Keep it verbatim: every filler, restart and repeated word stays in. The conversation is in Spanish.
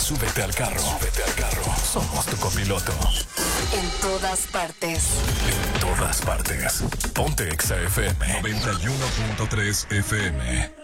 Súbete al carro. Súbete al carro. Somos tu copiloto. En todas partes. En todas partes. Ponte Exa F M. noventa y uno punto tres F M.